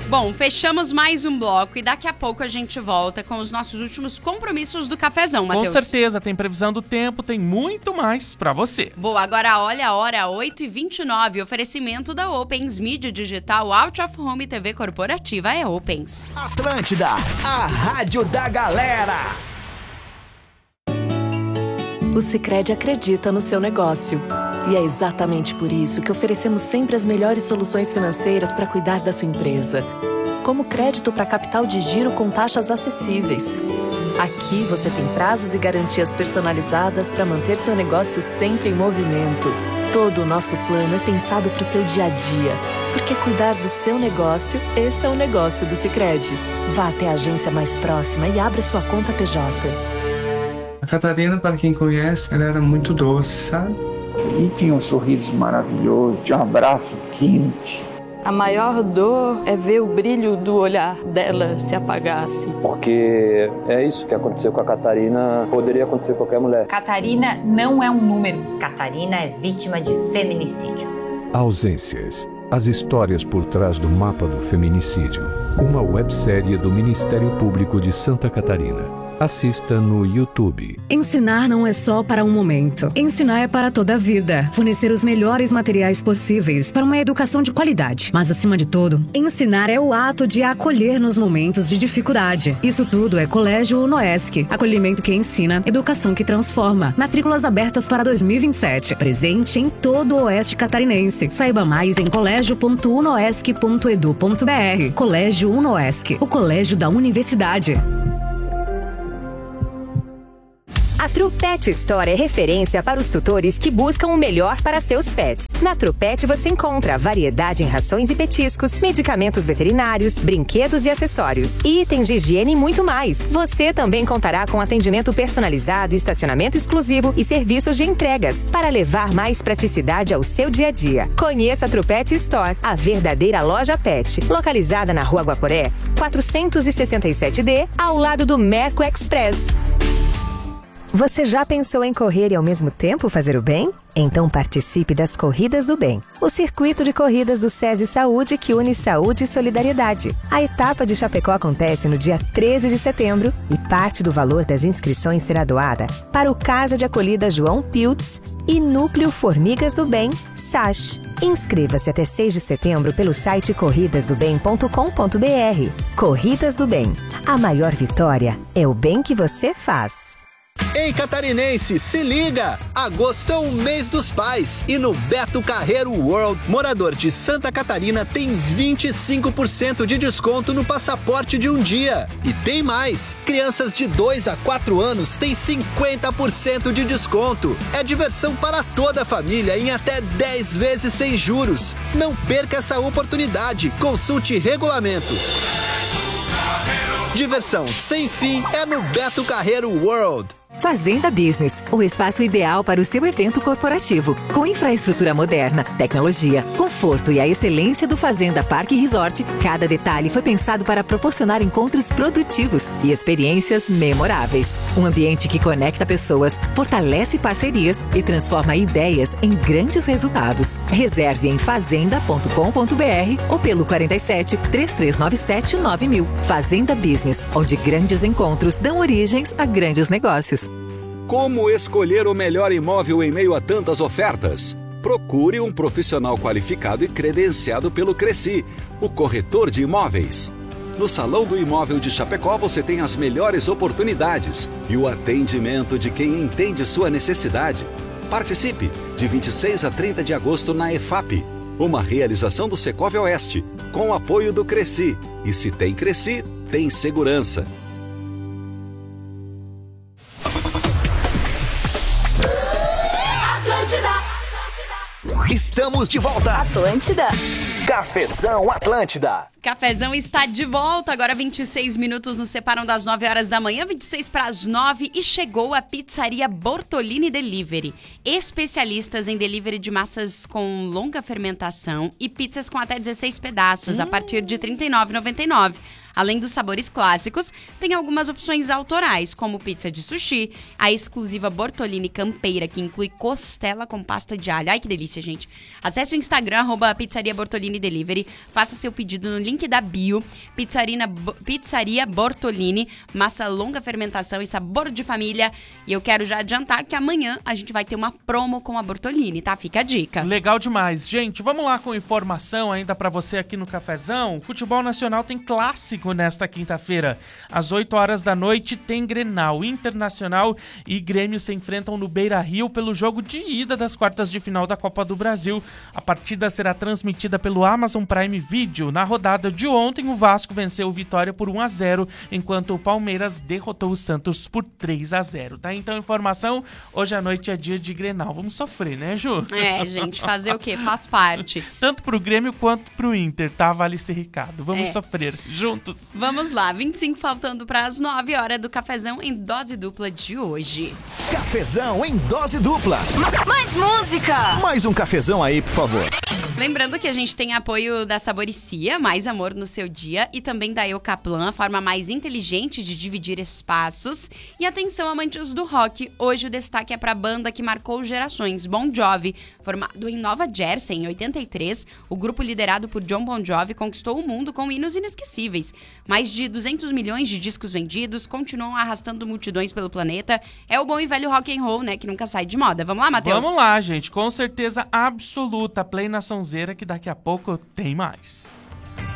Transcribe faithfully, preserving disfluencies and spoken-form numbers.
Bom, fechamos mais um bloco e daqui a pouco a gente volta com os nossos últimos compromissos do cafezão, Matheus. Com certeza, tem previsão do tempo, tem muito mais pra você. Boa, agora olha a hora, oito e vinte e nove, oferecimento da Opens, mídia digital, Out of Home e T V corporativa é Opens. Atlântida, a rádio da galera. O Sicredi acredita no seu negócio. E é exatamente por isso que oferecemos sempre as melhores soluções financeiras para cuidar da sua empresa. Como crédito para capital de giro com taxas acessíveis. Aqui você tem prazos e garantias personalizadas para manter seu negócio sempre em movimento. Todo o nosso plano é pensado para o seu dia a dia. Porque cuidar do seu negócio, esse é o negócio do Sicredi. Vá até a agência mais próxima e abra sua conta P J. A Catarina, para quem conhece, ela era muito doce, sabe? E tinha um sorriso maravilhoso, tinha um abraço quente. A maior dor é ver o brilho do olhar dela se apagasse. Porque é isso que aconteceu com a Catarina, poderia acontecer com qualquer mulher. Catarina não é um número. Catarina é vítima de feminicídio. Ausências. As histórias por trás do mapa do feminicídio. Uma websérie do Ministério Público de Santa Catarina. Assista no YouTube. Ensinar não é só para um momento. Ensinar é para toda a vida. Fornecer os melhores materiais possíveis para uma educação de qualidade. Mas, acima de tudo, ensinar é o ato de acolher nos momentos de dificuldade. Isso tudo é Colégio Unoesc. Acolhimento que ensina, educação que transforma. Matrículas abertas para dois mil e vinte e sete. Presente em todo o Oeste Catarinense. Saiba mais em colégio ponto unoesc ponto edu ponto br. Colégio Unoesc, o colégio da universidade. A True Pet Store é referência para os tutores que buscam o melhor para seus pets. Na True Pet você encontra variedade em rações e petiscos, medicamentos veterinários, brinquedos e acessórios, itens de higiene e muito mais. Você também contará com atendimento personalizado, estacionamento exclusivo e serviços de entregas para levar mais praticidade ao seu dia a dia. Conheça a True Pet Store, a verdadeira loja pet, localizada na Rua Guaporé, quatrocentos e sessenta e sete D, ao lado do Merco Express. Você já pensou em correr e ao mesmo tempo fazer o bem? Então participe das Corridas do Bem, o circuito de corridas do SESI Saúde que une saúde e solidariedade. A etapa de Chapecó acontece no dia treze de setembro e parte do valor das inscrições será doada para o Casa de Acolhida João Piltz e Núcleo Formigas do Bem, S A S. Inscreva-se até seis de setembro pelo site corridas do bem ponto com ponto br. Corridas do Bem. A maior vitória é o bem que você faz. Ei, catarinense, se liga! Agosto é o mês dos pais e no Beto Carreiro World, morador de Santa Catarina tem vinte e cinco por cento de desconto no passaporte de um dia. E tem mais! Crianças de dois a quatro anos têm cinquenta por cento de desconto. É diversão para toda a família em até dez vezes sem juros. Não perca essa oportunidade. Consulte regulamento. Diversão sem fim é no Beto Carreiro World. Fazenda Business, o espaço ideal para o seu evento corporativo. Com infraestrutura moderna, tecnologia, conforto e a excelência do Fazenda Parque Resort, cada detalhe foi pensado para proporcionar encontros produtivos e experiências memoráveis. Um ambiente que conecta pessoas, fortalece parcerias e transforma ideias em grandes resultados. Reserve em fazenda ponto com ponto br ou pelo quarenta e sete, três três nove sete, nove mil. Fazenda Business, onde grandes encontros dão origens a grandes negócios. Como escolher o melhor imóvel em meio a tantas ofertas? Procure um profissional qualificado e credenciado pelo Cresci, o corretor de imóveis. No Salão do Imóvel de Chapecó você tem as melhores oportunidades e o atendimento de quem entende sua necessidade. Participe de vinte e seis a trinta de agosto na EFAP, uma realização do Secov Oeste, com o apoio do Cresci. E se tem Cresci, tem segurança. Estamos de volta. Atlântida. Cafezão Atlântida. Cafezão está de volta. Agora vinte e seis minutos nos separam das nove horas da manhã, vinte e seis para as nove, e chegou a pizzaria Bortolini Delivery. Especialistas em delivery de massas com longa fermentação e pizzas com até dezesseis pedaços, hum. a partir de trinta e nove reais e noventa e nove centavos. Além dos sabores clássicos, tem algumas opções autorais, como pizza de sushi, a exclusiva Bortolini Campeira, que inclui costela com pasta de alho. Ai, que delícia, gente. Acesse o Instagram, arroba Pizzaria Bortolini Delivery, faça seu pedido no link da bio. Pizzarina, Pizzaria Bortolini, massa longa fermentação e sabor de família. E eu quero já adiantar que amanhã a gente vai ter uma promo com a Bortolini, tá? Fica a dica. Legal demais. Gente, vamos lá com informação ainda pra você aqui no Cafezão. Futebol Nacional tem clássico nesta quinta-feira. Às oito horas da noite tem Grenal. Internacional e Grêmio se enfrentam no Beira-Rio pelo jogo de ida das quartas de final da Copa do Brasil. A partida será transmitida pelo Amazon Prime Video. Na rodada de ontem, o Vasco venceu o Vitória por um a zero, enquanto o Palmeiras derrotou o Santos por três a zero, tá? Então, informação, hoje à noite é dia de Grenal. Vamos sofrer, né, Ju? É, gente, fazer o quê? Faz parte. Tanto pro Grêmio quanto pro Inter, tá? Vale esse recado. Vamos é. sofrer juntos. Vamos lá, vinte e cinco faltando para as nove horas do Cafezão em dose dupla de hoje. Cafezão em dose dupla. Mais música! Mais um cafezão aí, por favor. Lembrando que a gente tem apoio da Saboricia, mais amor no seu dia, e também da Eucaplan, a forma mais inteligente de dividir espaços. E atenção, amantes do rock, hoje o destaque é para a banda que marcou gerações, Bon Jovi. Formado em Nova Jersey em oitenta e três, o grupo liderado por John Bon Jovi conquistou o mundo com hinos inesquecíveis. Mais de duzentos milhões de discos vendidos, continuam arrastando multidões pelo planeta. É o bom e velho rock and roll, né, que nunca sai de moda. Vamos lá, Matheus? Vamos lá, gente, com certeza absoluta. Play na sonzeira que daqui a pouco tem mais.